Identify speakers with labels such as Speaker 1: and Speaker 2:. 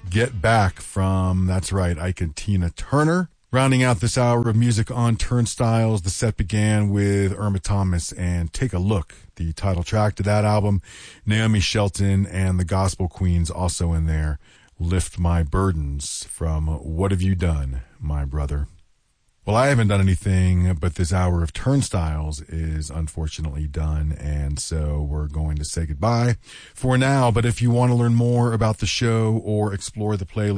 Speaker 1: Get Back from, that's right, Ike and Tina Turner. Rounding out this hour of music on Turnstiles, the set began with Irma Thomas and Take a Look, the title track to that album. Naomi Shelton and the Gospel Queens also in there. Lift My Burdens from What Have You Done, My Brother? Well, I haven't done anything, but this hour of Turnstiles is unfortunately done, and so we're going to say goodbye for now. But if you want to learn more about the show or explore the playlist,